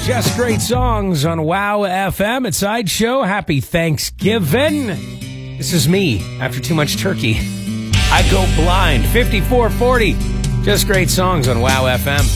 Just great songs on Wow FM at Sideshow. Happy Thanksgiving. This is me after too much turkey. I go blind. 5440. Just great songs on Wow FM.